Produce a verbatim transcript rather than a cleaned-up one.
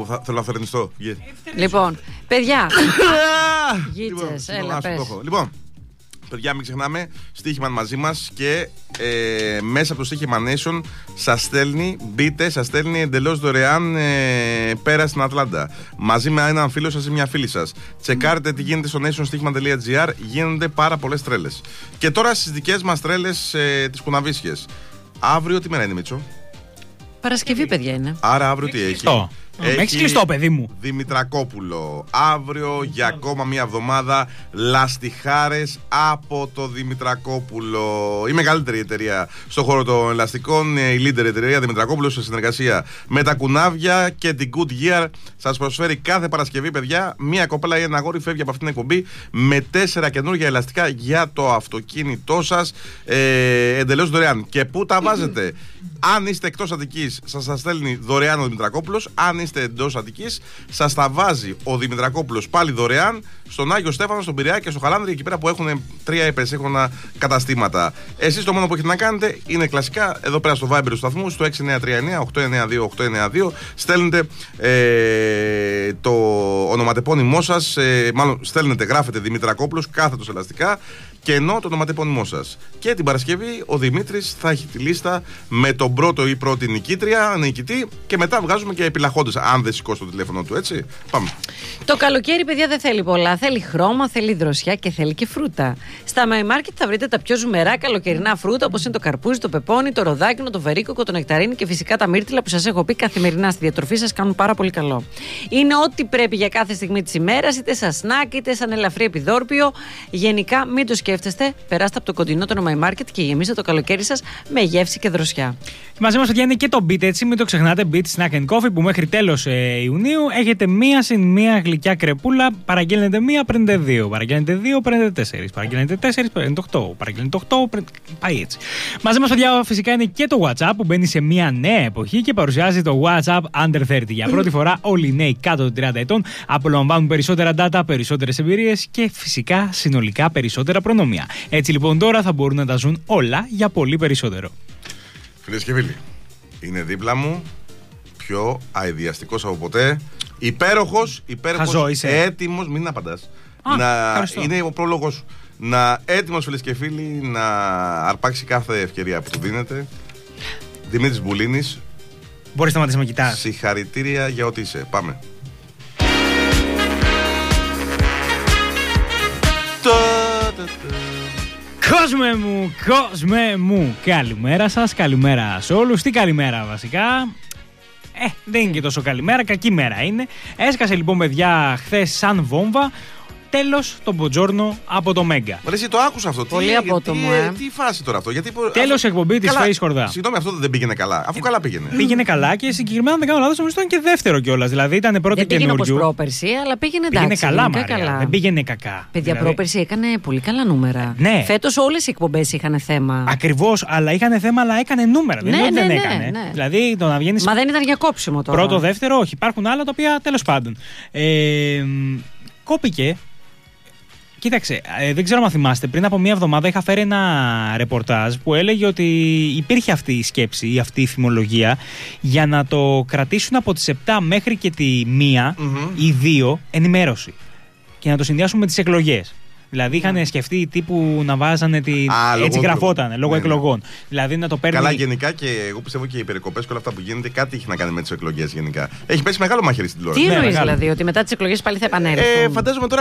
θα, θέλω να θερνιστώ. Yeah. Λοιπόν, παιδιά. Γίτσες, έλα πες. Λοιπόν, παιδιά, μην ξεχνάμε, Στοίχημαν μαζί μας και ε, μέσα από το Στοίχημα Nation σας στέλνει, μπείτε, σας στέλνει εντελώς δωρεάν ε, πέρα στην Ατλάντα. Μαζί με έναν φίλο σας ή μια φίλη σας. Τσεκάρετε τι γίνεται στο nation στοίχημα τελεία gr, γίνονται πάρα πολλές τρέλες. Και τώρα στις δικές μας τρέλες, ε, τις κουναβίσιες. Αύριο τι μέρα είναι, Μίτσο? Παρασκευή, παιδιά, είναι. Άρα αύριο τι έχει? Oh. Έχει κλειστό, παιδί μου. Δημητρακόπουλο. Αύριο για ακόμα μία εβδομάδα λαστιχάρες από το Δημητρακόπουλο. Η μεγαλύτερη εταιρεία στον χώρο των ελαστικών, η leader εταιρεία Δημητρακόπουλο, σε συνεργασία με τα κουνάβια και την Goodyear, σας προσφέρει κάθε Παρασκευή, παιδιά, μία κοπέλα ή ένα αγόρι φεύγει από αυτήν την εκπομπή με τέσσερα καινούργια ελαστικά για το αυτοκίνητό σας, ε, εντελώς δωρεάν. Και πού τα βάζετε? Αν είστε εκτός Αττικής, σας τα στέλνει δωρεάν ο Δημητρακόπουλος. Αν είστε εντός Αττικής, σας τα βάζει ο Δημητρακόπουλος πάλι δωρεάν στον Άγιο Στέφανο, στον Πειραιά και στο Χαλάνδρη, εκεί πέρα που έχουν τρία υπερσύγχρονα καταστήματα. Εσείς το μόνο που έχετε να κάνετε είναι κλασικά εδώ πέρα στο Viber του σταθμού, στο έξι εννιά τρία εννιά οκτώ εννιά δύο οκτώ εννιά δύο, στέλνετε ε, το ονοματεπώνυμό σας, ε, μάλλον στέλνετε, γράφετε Δημητρακόπουλος, κάθετος ελαστικά, και ενώ το ονοματεπώνυμό σας. Και την Παρασκευή ο Δημήτρης θα έχει τη λίστα με τον πρώτο ή πρώτη νικήτρια, νικητή, και μετά βγάζουμε και επιλαχόντες, αν δεν σηκώσει το τηλέφωνο του, έτσι. Πάμε. Το καλοκαίρι, παιδιά, δεν θέλει πολλά. Θέλει χρώμα, θέλει δροσιά και θέλει και φρούτα. Στα My Market θα βρείτε τα πιο ζουμερά καλοκαιρινά φρούτα, όπως είναι το καρπούζι, το πεπόνι, το ροδάκινο, το βερίκοκο, το νεκταρίνι και φυσικά τα μύρτιλα που σας έχω πει καθημερινά στη διατροφή σας κάνουν πάρα πολύ καλό. Είναι ό,τι πρέπει για κάθε στιγμή της ημέρας, είτε σαν σνακ, είτε σαν ελαφρύ επιδόρπιο. Γενικά, μην το σκέφτεστε, περάστε από το κοντινό το My Market και γεμίστε το καλοκαίρι σας με γεύση και δροσιά. Μαζί μας, παιδιά, είναι και το Beat, έτσι, μην το ξεχνάτε. Beat Snack and Coffee, που μέχρι τέλος ε, Ιουνίου έχετε μία συν μία γλυκιά κρεπούλα. Παραγγέλνετε μία, παίρνετε δύο. Παραγγέλνετε δύο, παίρνετε τέσσερις. Παραγγέλνετε τέσσερις, παίρνετε οκτώ. Παραγγέλνετε οκτώ, παίρνετε... πάει έτσι. Μαζί μας, παιδιά, φυσικά είναι και το WhatsApp, που μπαίνει σε μία νέα εποχή και παρουσιάζει το WhatsApp Under τριάντα. Για πρώτη φορά, όλοι οι νέοι κάτω των τριάντα ετών απολαμβάνουν περισσότερα data, περισσότερες εμπειρίες και φυσικά συνολικά περισσότερα προνόμια. Έτσι λοιπόν τώρα θα μπορούν να τα ζουν όλα για πολύ περισσότερο. Φίλες και φίλοι, είναι δίπλα μου, πιο αηδιαστικός από ποτέ, υπέροχος, υπέροχος, έτοιμος, μην απαντάς. Α, να είναι ο πρόλογος σου. Να έτοιμος, φίλες και φίλοι, να αρπάξει κάθε ευκαιρία που του δίνεται. Δημήτρης Μπουλίνης. Μπορείς να σταματήσεις να με κοιτάς. Συγχαρητήρια για ό,τι είσαι. Πάμε. Κόσμε μου, κόσμε μου, καλημέρα σας, καλημέρα σε όλους. Τι καλημέρα βασικά? Ε, δεν είναι και τόσο καλημέρα, κακή μέρα είναι. Έσκασε λοιπόν, παιδιά, χθες σαν βόμβα. Τέλος το Μποτζόρνο από το Μέγκα. Ρε, εσύ το άκουσα αυτό. Πολύ τι, απότομο, τι, ε. τι φάση τώρα αυτό? Γιατί... Τέλος εκπομπή της Face Χορδά. Συγγνώμη, αυτό δεν πήγαινε καλά. Αφού καλά πήγαινε. Πήγαινε καλά και συγκεκριμένα, αν δεν κάνω λάθος, νομίζω ήταν και δεύτερο κιόλας. Δηλαδή ήταν πρώτο καινούριο. καινούριο. Δεν πήγαινε όπως πρόπερση, αλλά πήγαινε εντάξει. Πήγαινε καλά, Μαρία, καλά. δεν πήγαινε κακά. Παιδιά, δηλαδή... πρόπερση έκανε πολύ καλά νούμερα. Ναι. Φέτος όλες οι εκπομπές είχαν θέμα. Ακριβώς, αλλά είχαν θέμα, αλλά έκανε νούμερα. Ναι, δεν είναι ναι, ότι δεν ναι, έκανε. ναι. Δηλαδή το να βγαίνει. Μα δεν ήταν για κόψιμο τώρα. Πρώτο, δεύτερο, όχι. Υπάρχουν άλλα τα οποία τέλος πάντων. Ε, κόπηκε. Κοίταξε, ε, δεν ξέρω αν θυμάστε, πριν από μία εβδομάδα είχα φέρει ένα ρεπορτάζ που έλεγε ότι υπήρχε αυτή η σκέψη ή αυτή η φημολογία για να το κρατήσουν από τις επτά μέχρι και τη μία mm-hmm. ή δύο ενημέρωση και να το συνδυάσουν με τις εκλογές. Δηλαδή είχαν σκεφτεί τύπου να βάζανε την. Α, έτσι γραφόταν, λόγω ναι, εκλογών. Ναι. Δηλαδή να το παίρνει. Καλά, γενικά και εγώ πιστεύω και οι περικοπές και όλα αυτά που γίνεται κάτι έχει να κάνει με τις εκλογές γενικά. Έχει πέσει μεγάλο μαχαίρι στην τηλεόραση. Τι ναι, εννοείς δηλαδή, ότι μετά τις εκλογές πάλι θα επανέλθουν? Ε, φαντάζομαι τώρα.